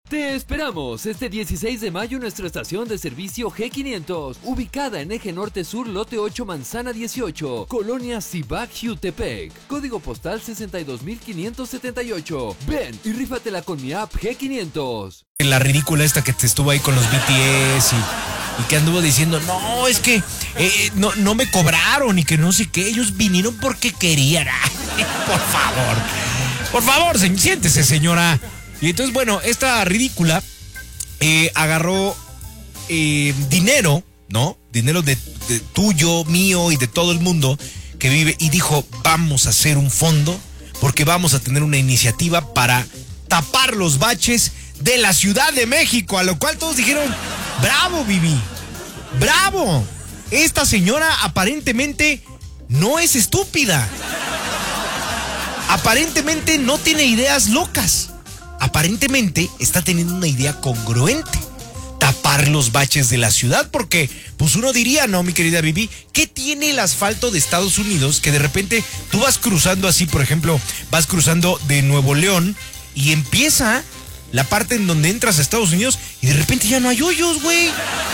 Te esperamos este 16 de mayo en nuestra estación de servicio G500, ubicada en Eje Norte Sur, Lote 8, Manzana 18, Colonia Cibac, Jutepec, código postal 62578. Ven y rífatela con mi app G500. La ridícula esta que te estuvo ahí con los BTS y que anduvo diciendo, no, es que no me cobraron y que no sé qué, ellos vinieron porque querían. Ay, por favor, siéntese, señora. Y entonces, bueno, esta ridícula agarró dinero, ¿no? Dinero de tuyo, mío y de todo el mundo que vive y dijo, vamos a hacer un fondo porque vamos a tener una iniciativa para tapar los baches de la Ciudad de México, a lo cual todos dijeron, bravo, Vivi, bravo. Esta señora aparentemente no es estúpida. Aparentemente no tiene ideas locas. Aparentemente está teniendo una idea congruente. Tapar los baches de la ciudad, porque pues uno diría, no, mi querida Vivi, ¿qué tiene el asfalto de Estados Unidos que de repente tú vas cruzando así, por ejemplo, vas cruzando de Nuevo León y empieza la parte en donde entras a Estados Unidos y de repente ya no hay hoyos, güey?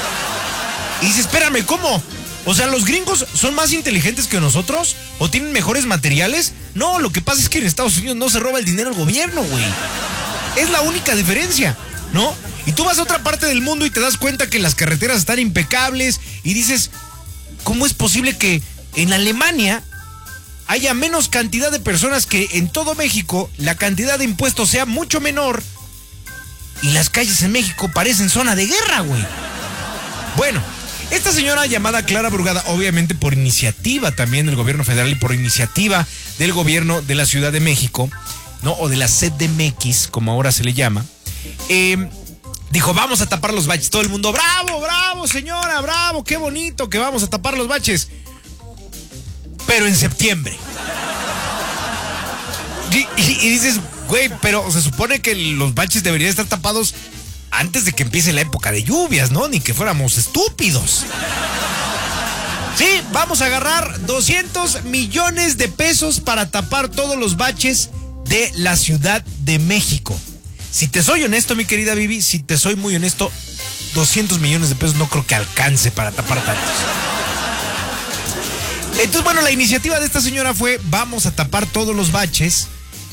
Y dices, espérame, ¿cómo? O sea, ¿los gringos son más inteligentes que nosotros? ¿O tienen mejores materiales? No, lo que pasa es que en Estados Unidos no se roba el dinero al gobierno, güey. Es la única diferencia, ¿no? Y tú vas a otra parte del mundo y te das cuenta que las carreteras están impecables y dices, ¿cómo es posible que en Alemania haya menos cantidad de personas que en todo México, la cantidad de impuestos sea mucho menor y las calles en México parecen zona de guerra, güey? Bueno, esta señora llamada Clara Brugada, obviamente por iniciativa también del gobierno federal y por iniciativa del gobierno de la Ciudad de México, ¿no? O de la CDMX, como ahora se le llama, dijo, vamos a tapar los baches. Todo el mundo, bravo, bravo, señora, bravo, qué bonito que vamos a tapar los baches. Pero en septiembre. Y dices, güey, pero se supone que los baches deberían estar tapados antes de que empiece la época de lluvias, ¿no? Ni que fuéramos estúpidos. Sí, vamos a agarrar 200 millones de pesos para tapar todos los baches de la Ciudad de México. Si te soy honesto, mi querida Vivi, si te soy muy honesto, 200 millones de pesos no creo que alcance para tapar tantos. Entonces, bueno, la iniciativa de esta señora fue, vamos a tapar todos los baches,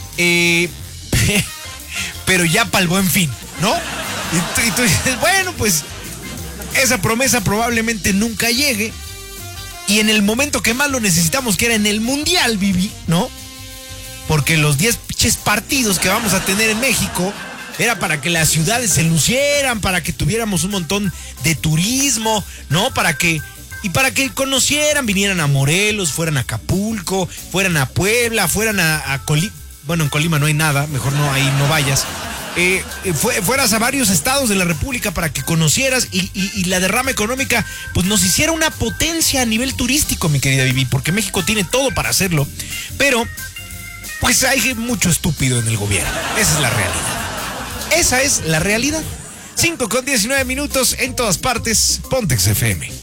pero ya para el Buen Fin, ¿no? Y tú dices, bueno, pues esa promesa probablemente nunca llegue. Y en el momento que más lo necesitamos, que era en el Mundial, Vivi, ¿no? Porque los 10 partidos que vamos a tener en México era para que las ciudades se lucieran, para que tuviéramos un montón de turismo, ¿no? Para que conocieran, vinieran a Morelos, fueran a Acapulco, fueran a Puebla, fueran a Colima. Bueno, en Colima no hay nada, mejor no, ahí no vayas. Fueras a varios estados de la República para que conocieras y la derrama económica pues nos hiciera una potencia a nivel turístico, mi querida Vivi, porque México tiene todo para hacerlo, pero pues hay mucho estúpido en el gobierno. Esa es la realidad. Esa es la realidad. 5:19 en todas partes. Pontex FM.